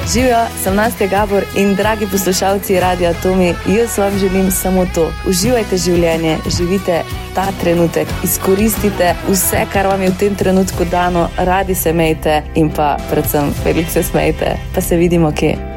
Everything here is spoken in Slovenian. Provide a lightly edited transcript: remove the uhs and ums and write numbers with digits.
Živijo, sem Nastja Gabor in dragi poslušalci Radia Tomi, jaz vam želim samo to. Uživajte življenje, živite ta trenutek, izkoristite vse, kar vam je v tem trenutku dano, radi se imejte in pa predvsem veliko se smejte, pa se vidimo kje.